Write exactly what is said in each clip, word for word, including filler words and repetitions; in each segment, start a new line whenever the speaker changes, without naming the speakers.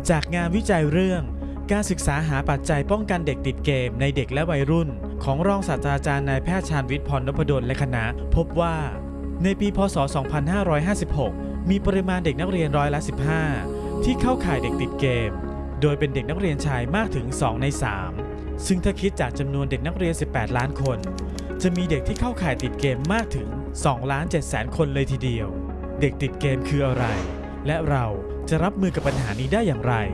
จากงานวิจัยเรื่องการศึกษาหาปัจจัยป้องกันเด็กติดเกมในเด็กและวัยรุ่นของรองศาสตราจารย์นายแพทย์ชาญวิทย์พรนพดลและคณะพบว่าในปีพ.ศ. สองพันห้าร้อยห้าสิบหกมีปริมาณเด็กนักเรียนร้อยละสิบห้าที่เข้าข่ายเด็กติดเกมโดยเป็นเด็กนักเรียนชายมากถึงสองในสามซึ่งถ้าคิดจากจำนวนเด็กนักเรียนสิบแปดล้านคนจะมีเด็กที่เข้าข่ายติดเกมมากถึงสองล้านเจ็ดแสนคนเลยทีเดียวเด็กติดเกมคืออะไรและเราจะรับมือกับปัญหานี้ได้อย่างไร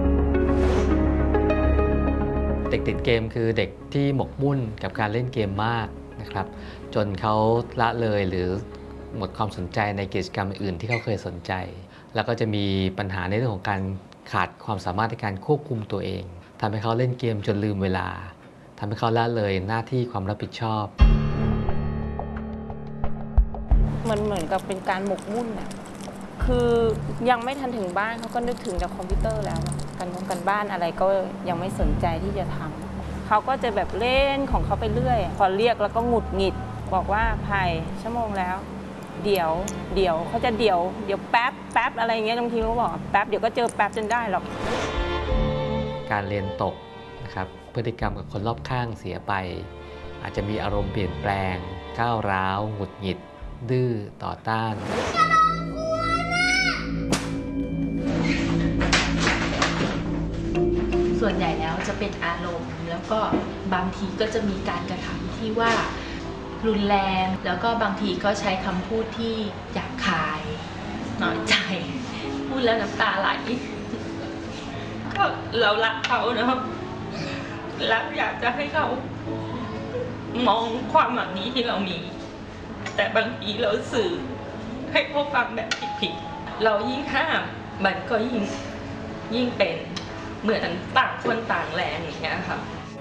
เด็กติดเกมคือเด็กที่หมกมุ่นกับการเล่นเกมมากนะครับจนเขาละเลยหรือหมดความสนใจในกิจกรรมอื่นที่เขาเคยสนใจแล้วก็จะมีปัญหาในเรื่องของการขาดความสามารถในการควบคุมตัวเองทำให้เขาเล่นเกมจนลืมเวลาทำให้เขาละเลยหน้าที่ความรับผิดชอบ
มันเหมือนกับเป็นการหมกมุ่นอะคือยังไม่ทันถึงบ้านเขาก็นึกถึงแต่คอมพิวเตอร์แล้วการทำกันบ้านอะไรก็ยังไม่สนใจที่จะทำเขาก็จะแบบเล่นของเขาไปเรื่อยพอเรียกแล้วก็หงุดหงิดบอกว่าภัยชั่วโมงแล้วเดี๋ยวเดี๋ยวเขาจะเดี๋ยวเดี๋ยวแป๊บแป๊บอะไรเงี้ยบางทีเขาบอกแป๊บเดี๋ยวก็เจอแป๊บจนได้หรอก
การเรียนตกนะครับพฤติกรรมกับคนรอบข้างเสียไปอาจจะมีอารมณ์เปลี่ยนแปลงก้าวร้าวหงุดหงิดดื้อต่อต้าน
ส่วนใหญ่แล้วจะเป็นอารมณ์แล้วก็บางทีก็จะมีการกระทำที่ว่ารุนแรงแล้วก็บางทีก็ใช้คำพูดที่หยาบคายน้อยใจพูดแล้วน้ำตาไหลก็เรารักเขานะครับรักอยากจะให้เขามองความแบบนี้ที่เรามีแต่บางทีเราสื่อให้เขาฟังแบบผิดๆเรายิ่งห้ามมันก็ยิ่งยิ่งเป็นเหมือนต่างคนต่างแรงอย่างเงี้ยค่ะ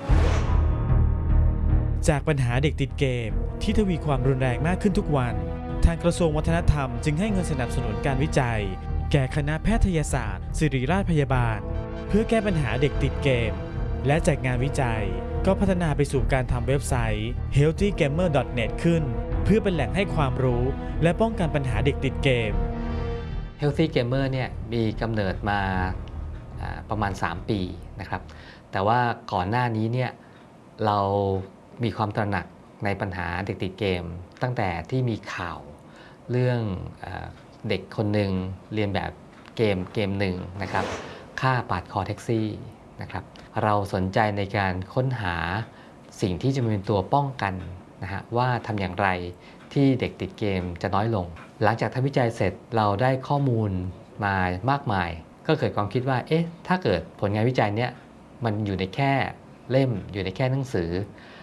จากปัญหาเด็กติดเกมที่ทวีความรุนแรงมากขึ้นทุกวันทางกระทรวงวัฒนธรรมจึงให้เงินสนับสนุนการวิจัยแก่คณะแพทยศาสตร์ศิริราชพยาบาลเพื่อแก้ปัญหาเด็กติดเกมและจากงานวิจัยก็พัฒนาไปสู่การทำเว็บไซต์ เฮลตี้เกมเมอร์ ดอท เน็ต ขึ้นเพื่อเป็นแหล่งให้ความรู้และป้องกันปัญหาเด็กติดเกม
Healthy Gamer เนี่ยมีกำเนิดมาประมาณสามปีนะครับแต่ว่าก่อนหน้านี้เนี่ยเรามีความตระหนักในปัญหาเด็กติดเกมตั้งแต่ที่มีข่าวเรื่องเด็กคนหนึ่งเรียนแบบเกมเกมหนึ่งนะครับฆ่าปาดคอแท็กซี่นะครับเราสนใจในการค้นหาสิ่งที่จะเป็นตัวป้องกันนะฮะว่าทำอย่างไรที่เด็กติดเกมจะน้อยลงหลังจากทำวิจัยเสร็จเราได้ข้อมูลมามากมายก็เกิดความคิดว่าเอ๊ะถ้าเกิดผลงานวิจัยเนี้ยมันอยู่ในแค่เล่มอยู่ในแค่หนังสือ